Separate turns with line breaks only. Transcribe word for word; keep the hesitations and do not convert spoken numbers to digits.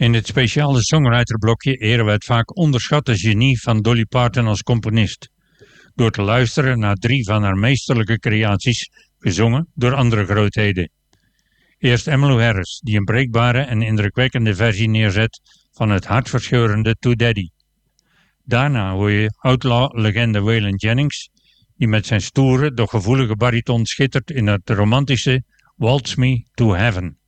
In dit speciale songwriterblokje eren we het vaak onderschatte genie van Dolly Parton als componist, door te luisteren naar drie van haar meesterlijke creaties, gezongen door andere grootheden. Eerst Emmylou Harris, die een breekbare en indrukwekkende versie neerzet van het hartverscheurende To Daddy. Daarna hoor je outlaw-legende Waylon Jennings, die met zijn stoere, doch gevoelige bariton schittert in het romantische Waltz Me to Heaven.